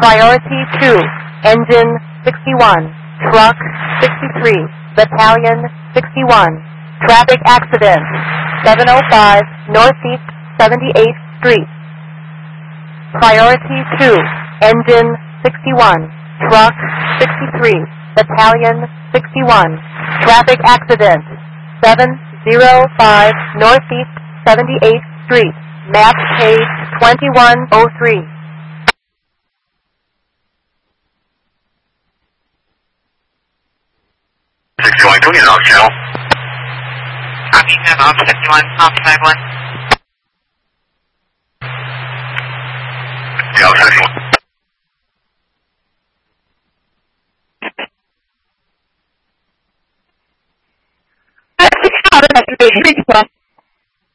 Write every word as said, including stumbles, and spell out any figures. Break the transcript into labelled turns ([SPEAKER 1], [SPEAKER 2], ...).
[SPEAKER 1] Priority two, engine sixty-one, truck sixty-three, battalion sixty-one. Traffic accident, seven oh five Northeast seventy-eighth Street. Priority two, engine sixty-one, truck sixty-three, battalion sixty-one. Traffic accident, seven oh five Northeast seventy-eighth Street. Map page twenty-one oh three.
[SPEAKER 2] sixty-one, go get off channel.
[SPEAKER 3] Copy, have off sixty-one, off side one.